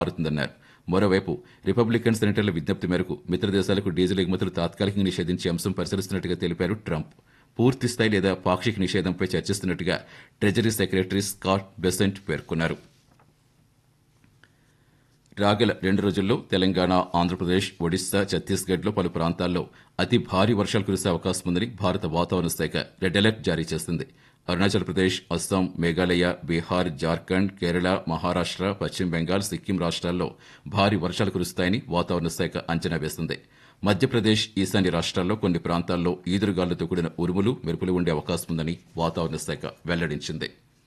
మారుతుందన్నారు. మరోవైపు రిపబ్లికన్ సెనేటర్ల విజ్ఞప్తి మేరకు మిత్రదేశాలకు డీజిల్ ఎగుమతులు తాత్కాలికంగా నిషేధించే అంశం పరిశీలిస్తున్నట్టుగా తెలిపారు ట్రంప్. పూర్తిస్థాయి లేదా పాక్షిక నిషేధంపై చర్చిస్తున్నట్టుగా ట్రెజరీ సెక్రటరీ స్కాట్ బెసెంట్ పేర్కొన్నారు. రాగల 2 రోజుల్లో తెలంగాణ, ఆంధ్రప్రదేశ్, ఒడిశా, ఛత్తీస్గఢ్లో పలు ప్రాంతాల్లో అతి భారీ వర్షాలు కురిసే అవకాశం ఉందని భారత వాతావరణ శాఖ రెడ్ అలర్ట్ జారీ చేసింది. అరుణాచల్ ప్రదేశ్, అస్సాం, మేఘాలయ, బీహార్, జార్ఖండ్, కేరళ, మహారాష్ట్ర, పశ్చిమ బెంగాల్, సిక్కిం రాష్ట్రాల్లో భారీ వర్షాలు కురుస్తాయని వాతావరణ శాఖ అంచనా వేసింది. మధ్యప్రదేశ్, ఈశాన్య రాష్ట్రాల్లో కొన్ని ప్రాంతాల్లో ఈదురుగాలులతో కూడిన ఉరుములు, మెరుపులు ఉండే అవకాశం ఉందని వాతావరణ శాఖ వెల్లడించింది.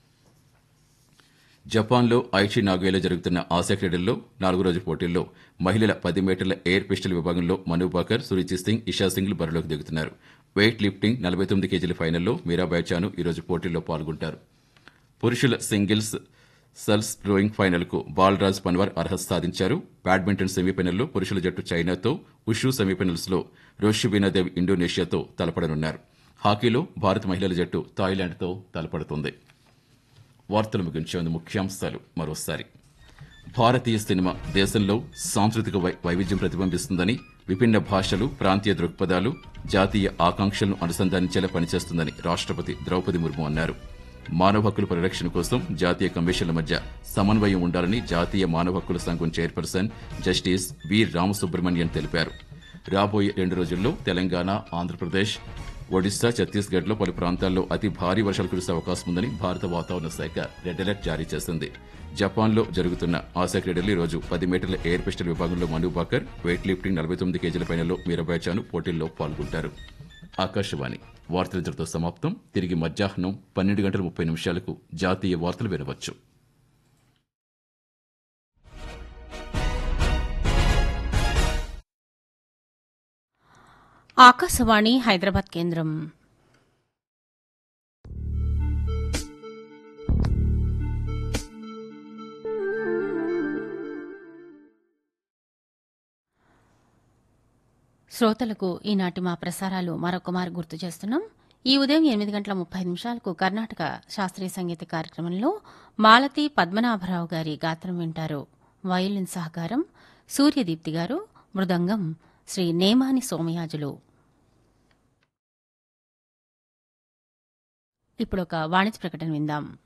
జపాన్లో ఐచి నాగోయాలో జరుగుతున్న ఆసియా క్రీడల్లో 4వ రోజు పోటీల్లో మహిళల 10 మీటర్ల ఎయిర్ పిస్టల్ విభాగంలో మను బాకర్, సురుచి సింగ్, ఇషా సింగ్లు బరిలోకి దిగుతున్నారు. వెయిట్ లిఫ్టింగ్ 49 కేజీల ఫైనల్లో మీరాబాయ్ చాను ఈరోజు పోటీల్లో పాల్గొంటారు. పురుషుల సింగిల్స్ సల్స్ రోయింగ్ ఫైనల్కు బాలరాజ్ పన్వార్ అర్హత సాధించారు. బ్యాడ్మింటన్ సెమీఫైనల్లో పురుషుల జట్టు చైనాతో, ఉషు సెమీఫైనల్స్లో రోషిబీనాదేవ్ ఇండోనేషియాతో తలపడనున్నారు. హాకీలో భారత మహిళల జట్టు థాయిలాండ్తో తలపడుతుంది. వార్తలు ముగించే ముందు ముఖ్యాంశాలు మరోసారి. భారతీయ సినిమా దేశంలో సాంస్కృతిక వైవిధ్యం ప్రతిబింబిస్తుందని, విభిన్న భాషలు, ప్రాంతీయ దృక్పథాలు జాతీయ ఆకాంక్షలను అనుసంధానించేలా పనిచేస్తుందని రాష్ట్రపతి ద్రౌపది ముర్ము అన్నారు. మానవ హక్కుల పరిరక్షణ కోసం జాతీయ కమిషన్ల మధ్య సమన్వయం ఉండాలని జాతీయ మానవ హక్కుల సంఘం చైర్పర్సన్ జస్టిస్ వి రామసుబ్రహ్మణ్యన్ తెలిపారు. రాబోయే 2 రోజుల్లో తెలంగాణ, ఆంధ్రప్రదేశ్, ఒడిశా, ఛత్తీస్గఢ్లో పలు ప్రాంతాల్లో అతి భారీ వర్షాలు కురిసే అవకాశం ఉందని భారత వాతావరణ శాఖ రెడ్ అలర్ట్ జారీ చేసింది. జపాన్లో జరుగుతున్న ఆసియా క్రీడల్లో ఈ రోజు 10 మీటర్ల ఎయిర్ పిస్టల్ విభాగంలో మను బాకర్, వెయిట్ లిఫ్టింగ్ 49 కేజీల ఫైనల్లో మీరాబాయ్ చాను పోటీల్లో పాల్గొంటారు. ఆకాశవాణి వార్తలు ఇంతటితో సమాప్తం. తిరిగి మధ్యాహ్నం 12:30 జాతీయ వార్తలు వినవచ్చు. ఆకాశవాణి హైదరాబాద్ కేంద్రం. శ్రోతలకు ఈనాటి మా ప్రసారాలు మరొకమారు గుర్తు చేస్తున్నాం. ఈ ఉదయం 8:35 కర్ణాటక శాస్త్రీయ సంగీత కార్యక్రమంలో మాలతి పద్మనాభరావు గారి గాత్రం వింటారు. వయలిన్ సహకారం సూర్యదీప్తి గారు, మృదంగం శ్రీ నేమాని సోమయాజులు. ఇప్పుడొక వాణిజ్య ప్రకటన విందాం.